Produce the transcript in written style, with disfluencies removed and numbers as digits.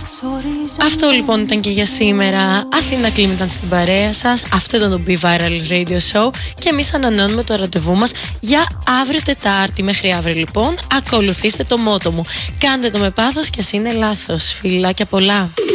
Αυτό λοιπόν ήταν και για σήμερα. Αθήνα Κλίμ ήταν στην παρέα σας. Αυτό ήταν το Be Viral Radio Show. Και εμείς ανανεώνουμε το ραντεβού μας για αύριο Τετάρτη. Μέχρι αύριο λοιπόν ακολουθήστε το μότο μου. Κάντε το με πάθος και ας είναι λάθος. Φιλάκια πολλά.